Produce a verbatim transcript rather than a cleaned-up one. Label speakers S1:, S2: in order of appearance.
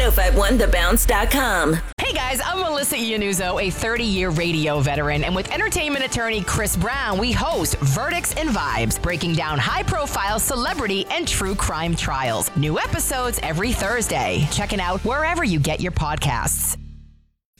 S1: oh five one the bounce dot com.
S2: Hey guys, I'm Melissa Iannuzzo, a thirty-year radio veteran, and with entertainment attorney Chris Brown, we host Verdicts and Vibes, breaking down high-profile celebrity and true crime trials. New episodes every Thursday. Check it out wherever you get your podcasts.